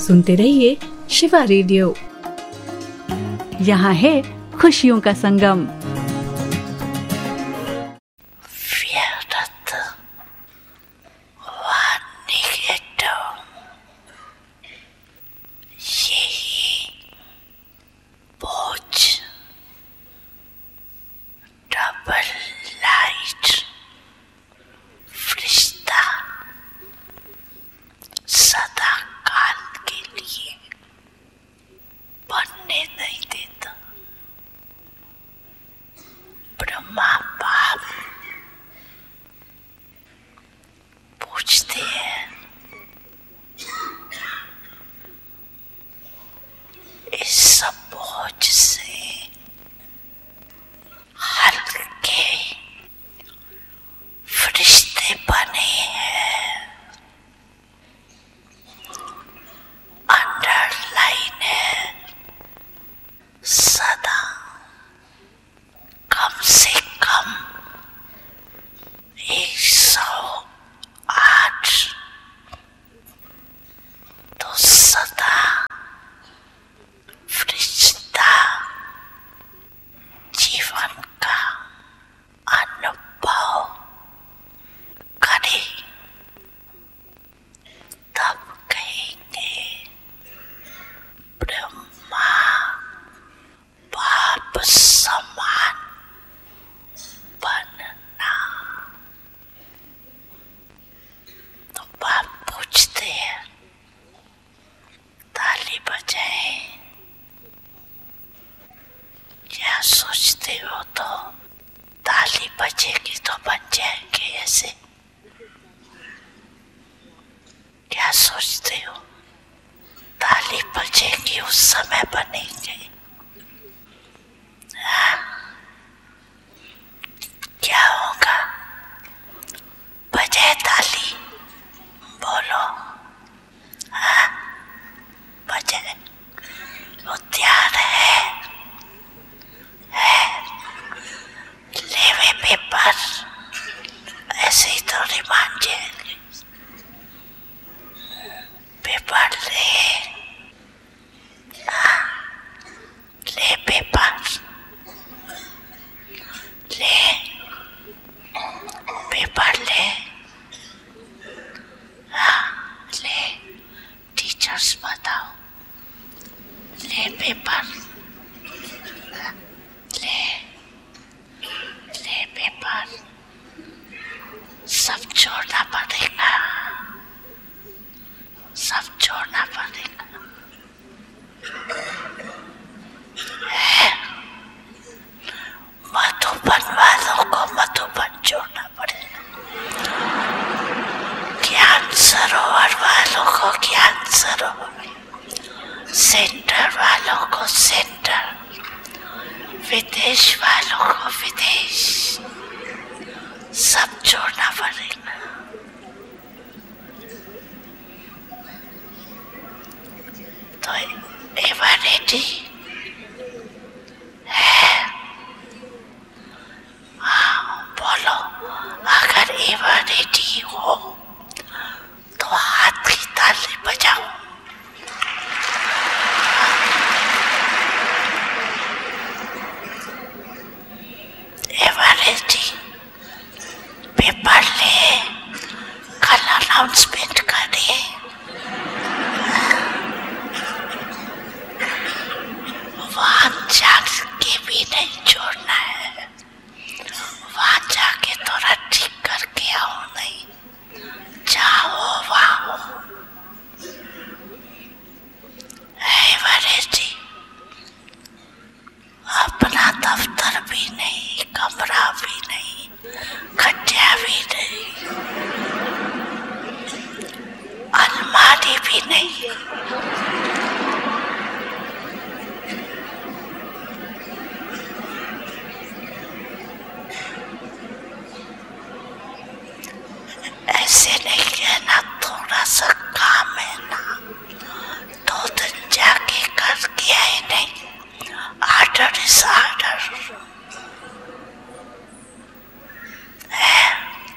सुनते रहिए शिवा रेडियो। यहाँ है खुशियों का संगम।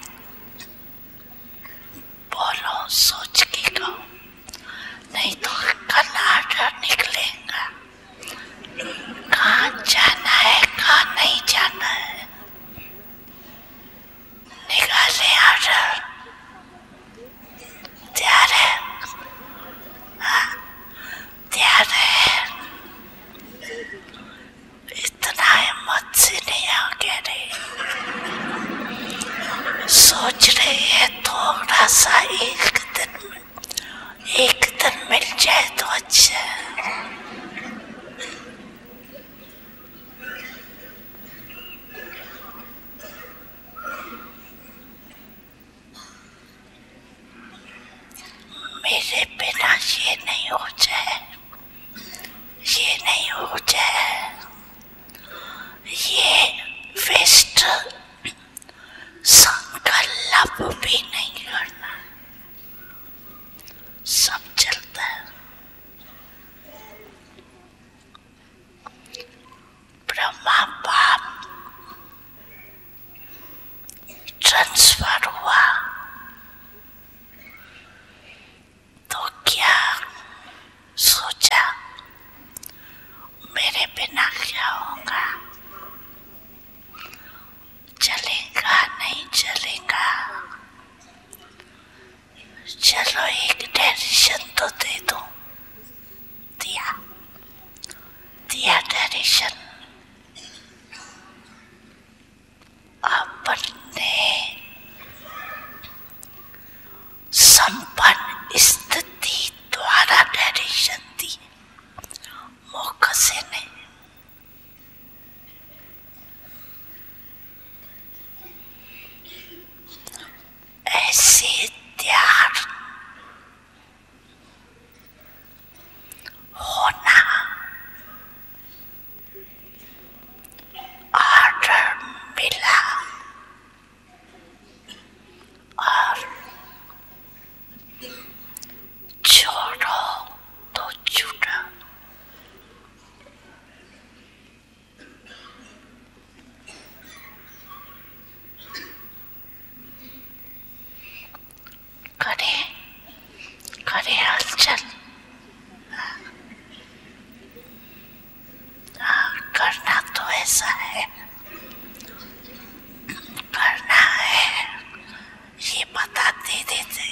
सोच के कहो, नहीं तो एक दिन मिल जाए तो अच्छा है। मेरे बिना ये नहीं हो जाए, ये नहीं हो जाए, ये वेस्ट संकल्प भी नहीं करना, सब चलता है। ब्रह्मा बाप ट्रांसफर हुआ तो क्या सोचा मेरे बिना क्या होगा, चलेगा नहीं चलेगा, चलो एक डायरेक्शन तो दे दूं। दिया डायरेक्शन। अपने संपन्न स्थिति द्वारा डायरेक्शन दी मोकसे ने। ऐसे तैयार होना, ऑर्डर मिला और छोड़ो तो छूटा। करे हलचल, करना तो ऐसा है, करना है, ये बता दे देते,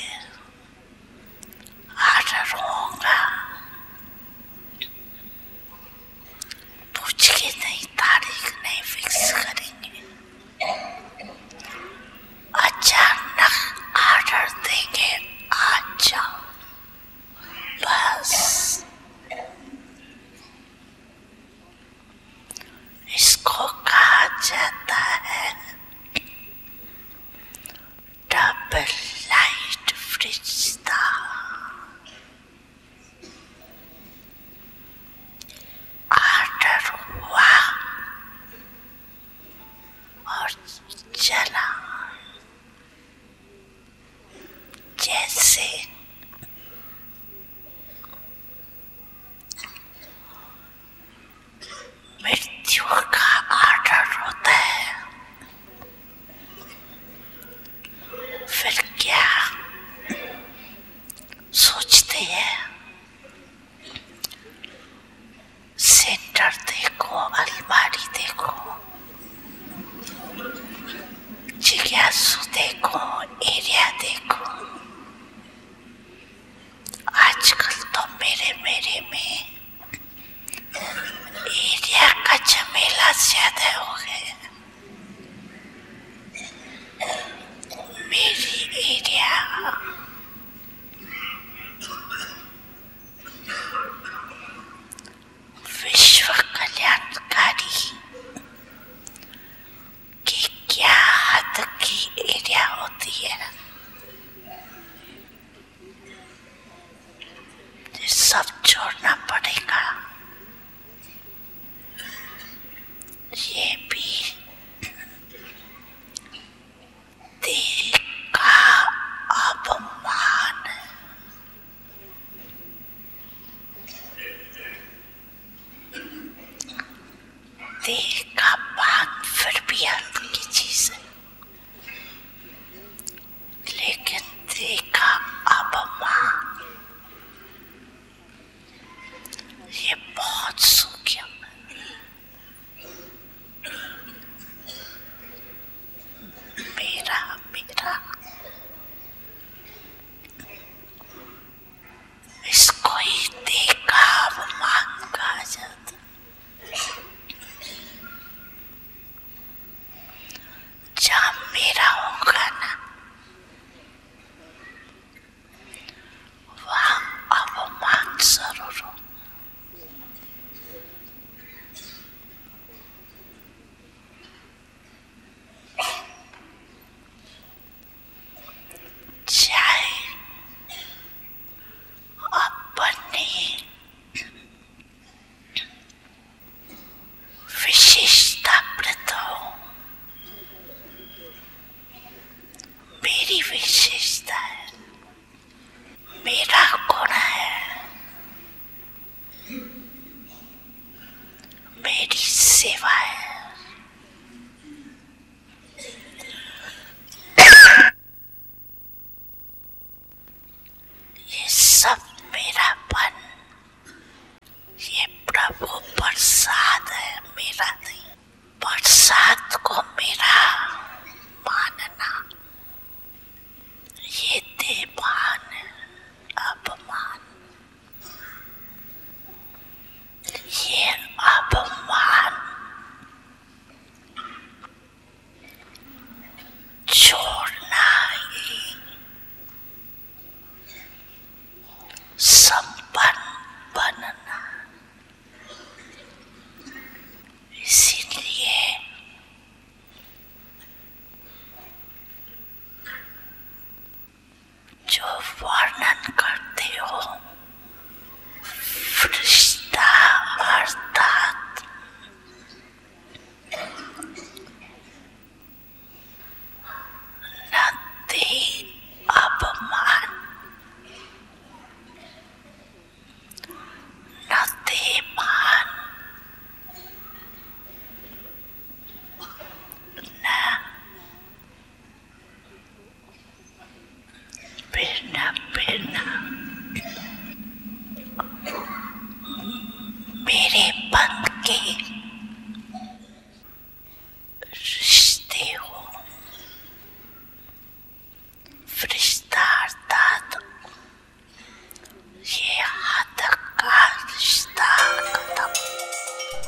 ऑर्डर होगा, पूछ के नहीं, तारीख नहीं फिक्स करेंगे, अचानक ऑर्डर देंगे, आ जाओ बस। इसको कहा जाता है डबल लाइट फरिश्ता। ऑर्डर हुआ और चला, जैसे मृत्यु का ऑर्डर होता है, फिर क्या सोचते हैं, सेंटर देखो, अलमारी देखो, जिज्ञासु देखो, एरिया देखो। आजकल तो मेरे में एरिया का झमेला ज्यादा हो गया। मेरी एरिया विश्व कल्याणकारी की क्या हद की एरिया होती है, सब छोड़ना पड़ेगा। ये भी देह का अपमान, देह का मान फिर भी हल्की चीज है, लेकिन देह का अपमान ये बहुत सूक्ष्म है। मेरा इसको ही देखा अपमान कहा जाता।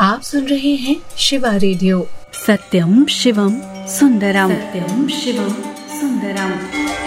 आप सुन रहे हैं शिवा रेडियो। सत्यम शिवम सुंदरम। सत्यम शिवम सुंदरम।